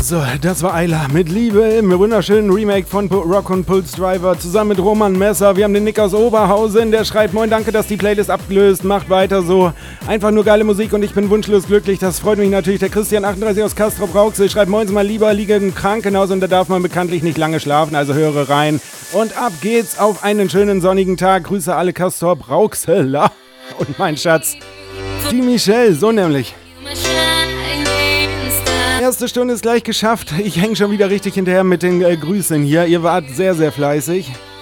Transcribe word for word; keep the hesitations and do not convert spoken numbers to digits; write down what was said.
So, das war Ayla mit Liebe im wunderschönen Remake von Rock und Pulse Driver zusammen mit Roman Messer. Wir haben den Nick aus Oberhausen, der schreibt: Moin, danke, dass die Playlist abgelöst, macht weiter so. Einfach nur geile Musik und ich bin wunschlos glücklich, das freut mich natürlich. Der Christian achtunddreißig aus Castrop-Rauxel schreibt: Moin, mal lieber, liege im Krankenhaus und da darf man bekanntlich nicht lange schlafen, also höre rein. Und ab geht's auf einen schönen sonnigen Tag. Grüße alle Castrop-Rauxeler und mein Schatz, die Michelle, so nämlich. Erste Stunde ist gleich geschafft. Ich hänge schon wieder richtig hinterher mit den äh, Grüßen hier. Ihr wart sehr, sehr fleißig.